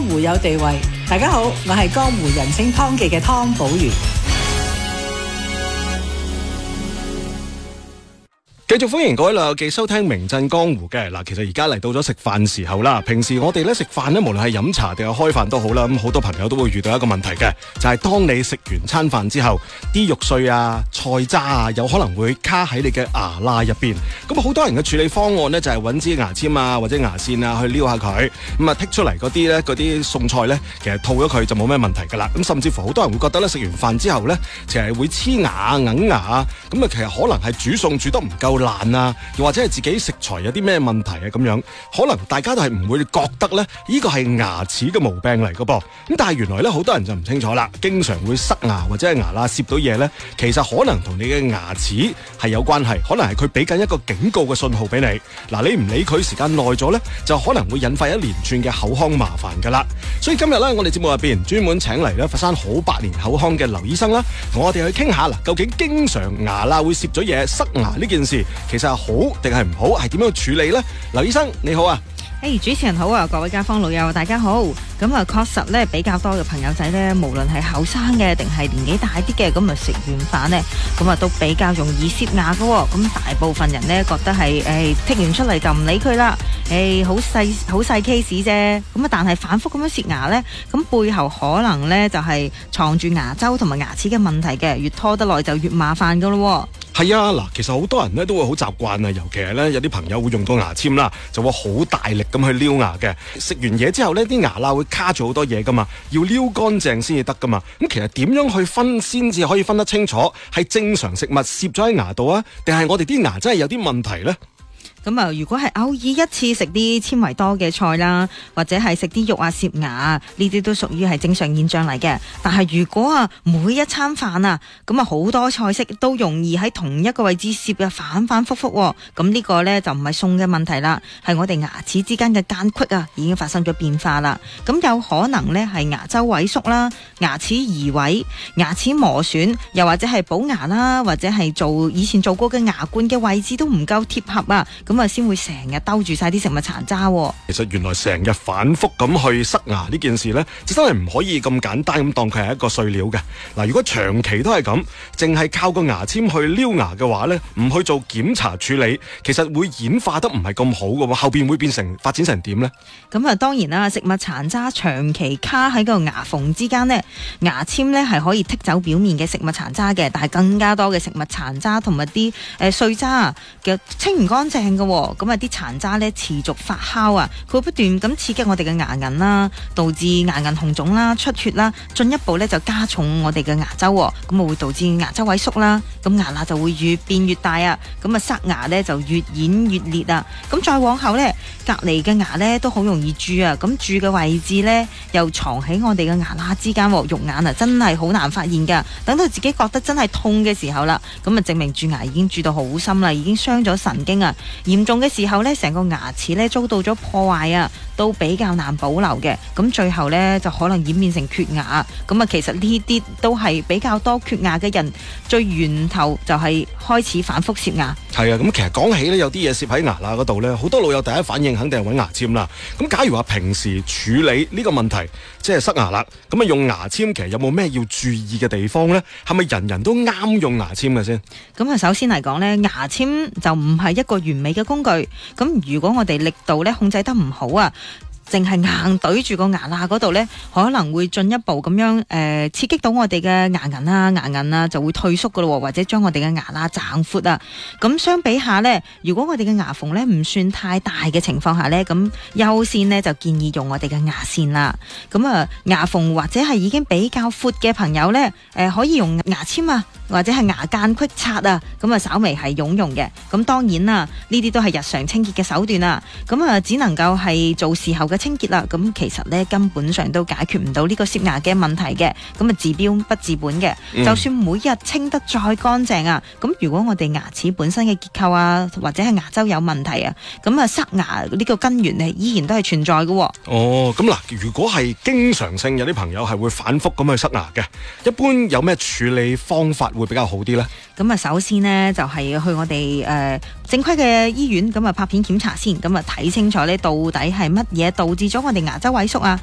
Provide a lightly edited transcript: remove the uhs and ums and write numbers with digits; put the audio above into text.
湖有地位。大家好，我係江湖人稱湯記嘅湯寶如。 繼續歡迎各位老友記收聽名震江湖嘅嗱，其實而家嚟到咗食飯時候啦。平時我哋咧食飯咧，無論係飲茶定係開飯都好啦，咁好多朋友都會遇到一個問題嘅，就係當你食完餐飯之後，啲肉碎啊、菜渣啊，有可能會卡喺你嘅牙罅入邊。咁好多人嘅處理方案呢，就係揾支牙籤啊或者牙線啊去撩下佢，咁啊剔出嚟嗰啲咧，嗰啲餸菜咧，其實吐咗佢就冇咩問題噶啦。咁甚至乎好多人會覺得咧，食完飯之後咧，其實會黐牙啊、硬牙啊，咁啊其實可能係煮餸煮得唔夠爛啊，又或者係自己食材有啲咩問題啊咁樣，可能大家都係唔會覺得咧，呢個係牙齒嘅毛病嚟噶噃。咁但係原來咧，好多人就唔清楚啦，經常會塞牙或者係牙罅攝到嘢咧，其實可能同你嘅牙齒係有關係，可能係佢俾緊一個警告嘅信號俾你。嗱，你唔理佢時間耐咗咧，就可能會引發一連串嘅口腔麻煩噶啦。所以今日咧，我哋節目入邊專門請嚟咧佛山好百年口腔嘅劉醫生啦，同我哋去傾下嗱，究竟經常牙罅會攝咗嘢塞牙呢件事，其實係好定係唔好，係點樣處理呢？劉醫生你好啊。 主持人好啊，各位街坊老友大家好。咁啊，確實咧比較多嘅朋友仔咧，無論係後生嘅定係年紀大啲嘅，咁啊食完飯咧，咁啊都比較容易攝牙㗎喎。咁大部分人咧覺得係剔完出嚟就唔理佢啦，好細 case 啫。咁啊，但係反覆咁樣攝牙咧，咁背後可能咧就係藏住牙周同埋牙齒嘅問題嘅，越拖得耐就越麻煩㗎咯。 係啊，嗱，其實好多人咧都會好習慣啊，尤其係咧有啲朋友會用到牙籤啦，就會好大力咁去撩牙嘅。食完嘢之後呢，啲牙罅會卡住好多嘢噶嘛，要撩乾淨先至得噶嘛。咁其實點樣去分先至可以分得清楚係正常食物攝咗喺牙度啊，定係我哋啲牙真係有啲問題呢？ 咁啊，如果係偶爾一次食啲纖維多嘅菜啦，或者係食啲肉啊攝牙，呢啲都屬於係正常現象嚟嘅。但係如果啊每一餐飯啊，咁啊好多菜式都容易喺同一個位置攝啊，反反复复，咁呢個呢，就唔係餸嘅問題啦，係我哋牙齒之間嘅間隙啊已經發生咗變化啦。咁有可能呢係牙周萎縮啦、牙齒移位、牙齒磨損，又或者係補牙啦，或者係以前做過嘅牙冠嘅位置都唔夠貼合啊。咁啊，先會成日兜住晒啲食物殘渣。 其實原來成日反覆咁去塞牙呢件事呢，真係唔可以咁簡單咁當佢係一個碎料嘅。嗱，如果長期都係咁，淨係靠個牙籤去撩牙嘅話呢，唔去做檢查處理，其實會演化得唔係咁好嘅喎。後邊會發展成點呢？咁啊，當然啦，食物殘渣長期卡喺個牙縫之間呢，牙籤呢係可以剔走表面嘅食物殘渣嘅，但係更加多嘅食物殘渣同埋啲碎渣嘅清唔乾淨嘅。咁啊，啲殘渣咧持續發酵啊，佢會不斷咁刺激我哋嘅牙齦啦，導致牙齦紅腫啦、出血啦，進一步咧就加重我哋嘅牙周，咁啊會導致牙周萎縮啦，咁牙罅就會越變越大啊，咁啊塞牙咧就越演越烈啊，咁再往後咧，隔離嘅牙咧都好容易蛀啊，咁蛀嘅位置咧又藏喺我哋嘅牙罅之間，肉眼啊真係好難發現噶，等到自己覺得真係痛嘅時候啦，咁啊證明蛀牙已經蛀到好深啦，已經傷咗神經啊。嚴重嘅時候呢，成個牙齒呢遭到咗破壞啊，都比較難保留嘅。咁最後呢，就可能演變成缺牙。咁啊，其實呢啲都係比較多缺牙嘅人最源頭就係開始反覆攝牙。係啊，咁其實講起呢，有啲嘢攝喺牙罅嗰度呢，好多老友第一反應肯定係揾牙籤啦。咁假如話平時處理呢個問題，即係塞牙啦，咁啊用牙籤其實有冇咩要注意嘅地方呢？係咪人人都啱用牙籤嘅先？咁啊，首先嚟講呢，牙籤就唔係一個完美嘅工具。咁如果我哋力度咧控制得唔好啊，淨係硬懟住個牙罅嗰度呢，可能會進一步咁樣刺激到我哋嘅牙齦啊就會退縮噶咯，或者將我哋嘅牙罅撐闊啊。咁相比下呢，如果我哋嘅牙縫呢唔算太大嘅情況下呢，咁優先呢就建議用我哋嘅牙線啦。咁啊，牙縫或者係已經比較闊嘅朋友呢，可以用牙籤啊，或者係牙間隙刷啊，咁啊稍微係有用嘅。咁當然啦，呢啲都係日常清潔嘅手段啦。咁啊，只能夠係做事後嘅清潔啦。咁其實呢，根本上都解決唔到呢個攝牙嘅問題嘅。咁啊，治標不治本嘅。就算每日清得再乾淨啊，咁如果我哋牙齒本身嘅結構啊，或者係牙周有問題啊，咁啊塞牙呢個根源呢，依然都係存在嘅。哦，咁嗱，如果係經常性有啲朋友係會反覆咁去塞牙嘅，一般有咩處理方法會比較好啲呢？咁啊，首先呢，就係去我哋正規嘅醫院咁啊拍片檢查先，咁啊睇清楚呢到底係乜嘢導致咗我哋牙周萎縮啊？